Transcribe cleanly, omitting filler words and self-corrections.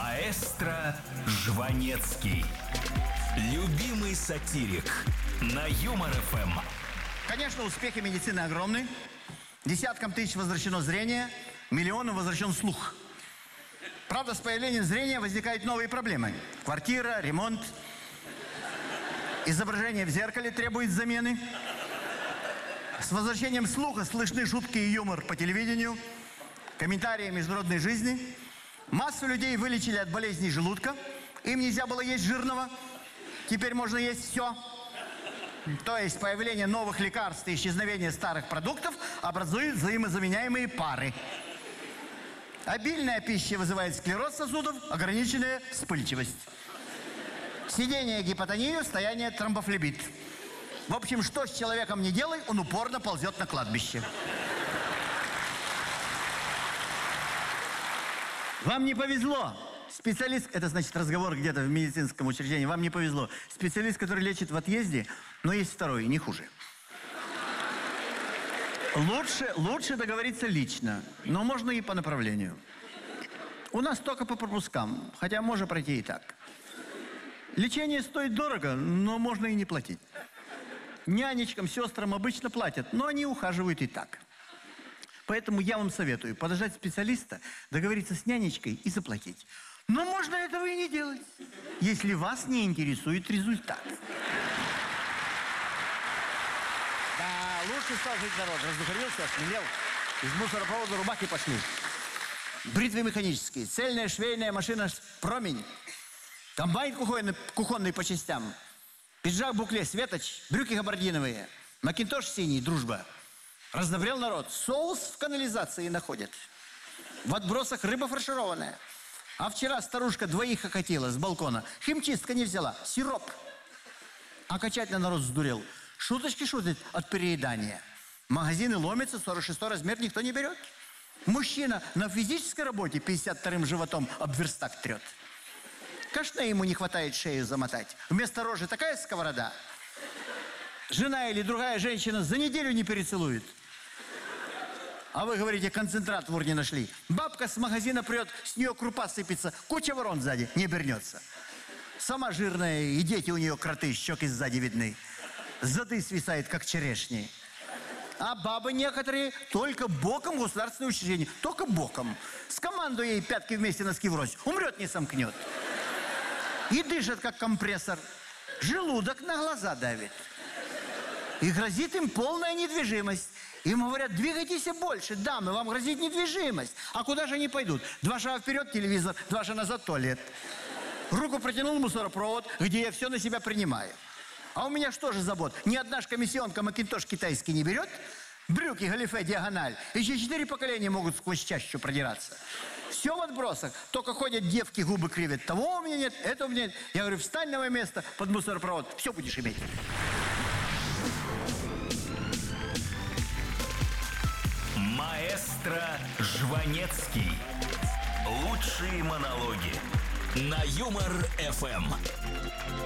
Маэстро Жванецкий. Любимый сатирик на Юмор ФМ. Конечно, успехи медицины огромны. Десяткам тысяч возвращено зрение, миллионам возвращен слух. Правда, с появлением зрения возникают новые проблемы. Квартира, ремонт. Изображение в зеркале требует замены. С возвращением слуха слышны шутки и юмор по телевидению, комментарии международной жизни. Массу людей вылечили от болезней желудка. Им нельзя было есть жирного. Теперь можно есть все. То есть появление новых лекарств и исчезновение старых продуктов образуют взаимозаменяемые пары. Обильная пища вызывает склероз сосудов, ограниченная вспыльчивость. Сидение гипотонию, стояние тромбофлебит. В общем, что с человеком не делай, он упорно ползет на кладбище. Вам не повезло. Специалист, это значит разговор где-то в медицинском учреждении, вам не повезло. Специалист, который лечит в отъезде, но есть второй, не хуже. Лучше договориться лично, но можно и по направлению. У нас только по пропускам, хотя можно пройти и так. Лечение стоит дорого, но можно и не платить. Нянечкам, сестрам обычно платят, но они ухаживают и так. Поэтому я вам советую подождать специалиста, договориться с нянечкой и заплатить. Но можно этого и не делать, если вас не интересует результат. Да, лучше стал жить народ. Раздухарился, осмелел. Из мусоропровода рубахи пошли. Бритвы механические, цельная швейная машина «Промень», комбайн кухонный по частям, пиджак букле «Светоч», брюки габардиновые, макинтош синий «Дружба». Раздобрел народ. Соус в канализации находят. В отбросах рыба фаршированная. А вчера старушка двоих окатила с балкона. Химчистка не взяла. Сироп. А качать на народ сдурел. Шуточки шутят от переедания. Магазины ломятся, 46-й размер никто не берет. Мужчина на физической работе 52-м животом об верстак трет. Конечно, ему не хватает шею замотать. Вместо рожи такая сковорода. Жена или другая женщина за неделю не перецелует. А вы говорите, концентрат в урне нашли. Бабка с магазина прет, с нее крупа сыпется, куча ворон сзади, не обернется. Сама жирная, и дети у нее кроты, щеки сзади видны. Зады свисает, как черешни. А бабы некоторые только боком в государственное учреждение. Только боком. С командой ей пятки вместе носки врозь. Умрет, не сомкнет. И дышит, как компрессор. Желудок на глаза давит. И грозит им полная недвижимость. Им говорят, двигайтесь больше, дамы, вам грозит недвижимость. А куда же они пойдут? 2 шага вперед телевизор, 2 шага назад туалет. Руку протянул мусоропровод, где я все на себя принимаю. А у меня что же забот? Ни одна ж комиссионка макинтош китайский не берет? Брюки, галифе, диагональ. Еще 4 поколения могут сквозь чащу продираться. Все в отбросах. Только ходят девки, губы кривят. Того у меня нет, этого у меня нет. Я говорю, встань на мое место под мусоропровод. Все будешь иметь. Маэстро Жванецкий. Лучшие монологи на Юмор ФМ.